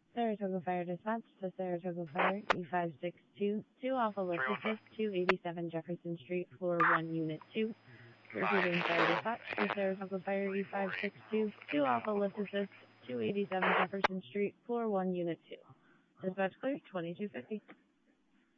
Saratoga Fire Dispatch to Saratoga Fire E562, 2 Alpha Lift Assist, 287 Jefferson Street, Floor 1, Unit 2. Receiving Fire Dispatch to Saratoga Fire E562, 2 Alpha Lift Assist, 287 Jefferson Street, Floor 1, Unit 2. Dispatch clear, 2250.